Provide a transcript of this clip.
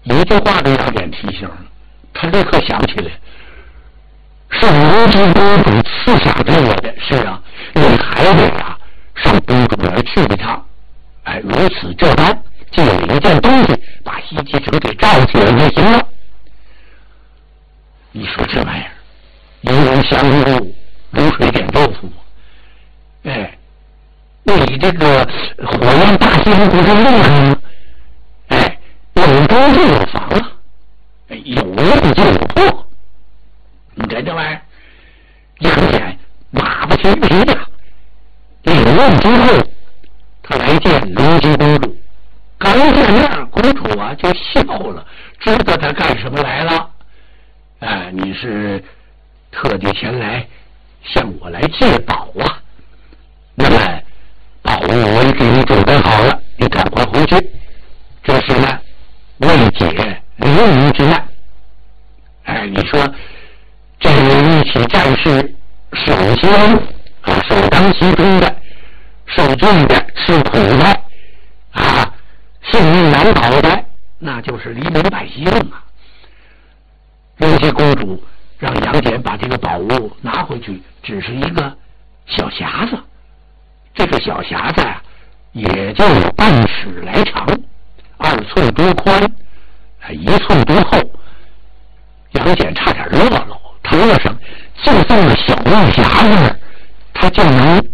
一句话都让人提醒了，他立刻想起来，是如今公主赐下给我的，是啊，你还得啊上公主那儿去一趟。哎，如此这般，就有一件东西把西岐者给罩起来就行了。你说这玩意儿，一如香炉，如水点豆腐。哎，你这个火焰大仙不是厉害吗？哎，有功就有防了，哎，有用就有破。你看这玩意儿，杨戬马不停蹄的领问之后，他来见如姬公主。刚见面，公主啊就笑了，知道他干什么来了。哎，你是特地前来向我来借宝啊？那么宝物我也给你准备好了，你赶快回去。这是呢，为解黎民之难。哎，你说这一起战士首先啊，首当其冲的、受罪的、吃苦的啊，性命难保的，那就是黎民百姓啊。如姬公主让杨戬把这个宝物拿回去，只是一个小匣子。这个小匣子啊，也就有半尺来长，2寸多宽，1寸多厚。杨戬差点乐了，他乐上就这么小木匣子，他就能